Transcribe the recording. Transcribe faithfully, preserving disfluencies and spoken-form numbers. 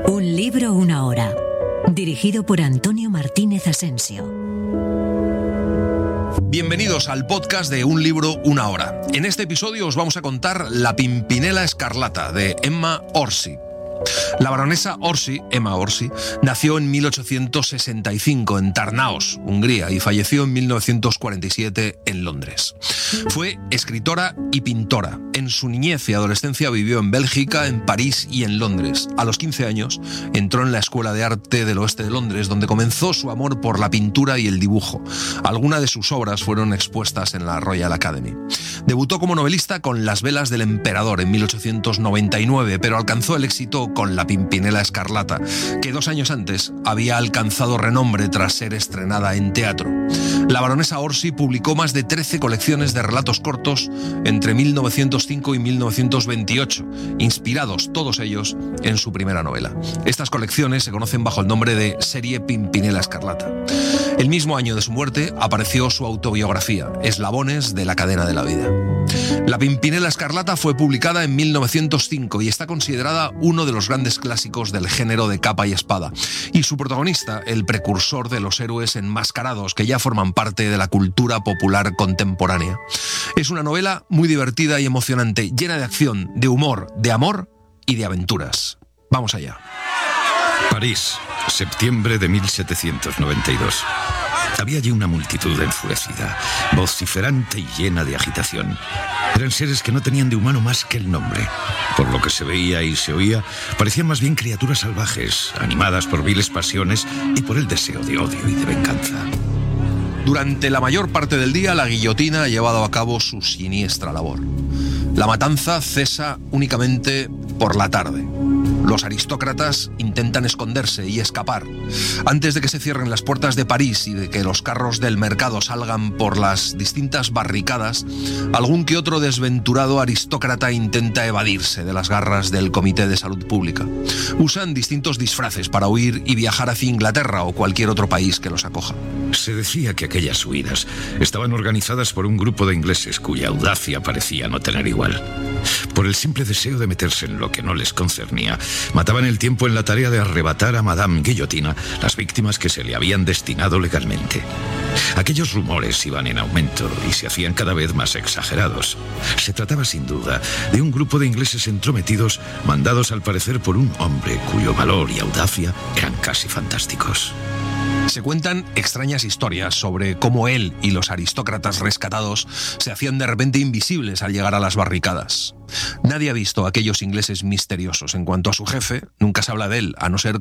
Un libro, una hora. Dirigido por Antonio Martínez Asensio. Bienvenidos al podcast de Un libro, una hora. En este episodio os vamos a contar La Pimpinela Escarlata, de Emma Orsi. La baronesa Orsi, Emma Orsi, nació en mil ochocientos sesenta y cinco en Tarnaos, Hungría, y falleció en mil novecientos cuarenta y siete en Londres. Fue escritora y pintora. En su niñez y adolescencia vivió en Bélgica, en París y en Londres. A los quince años entró en la Escuela de Arte del Oeste de Londres, donde comenzó su amor por la pintura y el dibujo. Algunas de sus obras fueron expuestas en la Royal Academy. Debutó como novelista con Las velas del emperador en mil ochocientos noventa y nueve, pero alcanzó el éxito con La Pimpinela Escarlata, que dos años antes había alcanzado renombre tras ser estrenada en teatro. La baronesa Orsi publicó más de trece colecciones de relatos cortos entre mil novecientos cinco y mil novecientos veintiocho, inspirados todos ellos en su primera novela. Estas colecciones se conocen bajo el nombre de Serie Pimpinela Escarlata. El mismo año de su muerte apareció su autobiografía, Eslabones de la cadena de la vida. La Pimpinela Escarlata fue publicada en mil novecientos cinco y está considerada uno de los grandes clásicos del género de capa y espada, y su protagonista, el precursor de los héroes enmascarados que ya forman parte de la cultura popular contemporánea. Es una novela muy divertida y emocionante, llena de acción, de humor, de amor y de aventuras. Vamos allá. París, septiembre de mil setecientos noventa y dos. Había allí una multitud enfurecida, vociferante y llena de agitación. Eran seres que no tenían de humano más que el nombre. Por lo que se veía y se oía, parecían más bien criaturas salvajes, animadas por viles pasiones y por el deseo de odio y de venganza. Durante la mayor parte del día, la guillotina ha llevado a cabo su siniestra labor. La matanza cesa únicamente por la tarde. Los aristócratas intentan esconderse y escapar. Antes de que se cierren las puertas de París y de que los carros del mercado salgan por las distintas barricadas, algún que otro desventurado aristócrata intenta evadirse de las garras del Comité de Salud Pública. Usan distintos disfraces para huir y viajar hacia Inglaterra o cualquier otro país que los acoja. Se decía que aquellas huidas estaban organizadas por un grupo de ingleses cuya audacia parecía no tener igual. Por el simple deseo de meterse en lo que no les concernía, mataban el tiempo en la tarea de arrebatar a Madame Guillotina las víctimas que se le habían destinado legalmente. Aquellos rumores iban en aumento y se hacían cada vez más exagerados. Se trataba sin duda de un grupo de ingleses entrometidos, mandados al parecer por un hombre cuyo valor y audacia eran casi fantásticos. Se cuentan extrañas historias sobre cómo él y los aristócratas rescatados se hacían de repente invisibles al llegar a las barricadas. Nadie ha visto a aquellos ingleses misteriosos. En cuanto a su jefe, nunca se habla de él, a no ser